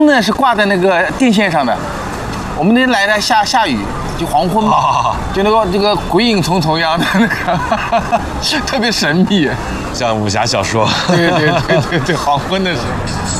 呢是挂在那个电线上的，我们那来的下雨，就黄昏嘛，就这个鬼影重重一样的那个，特别神秘， 像武侠小说。 对，黄昏的时候。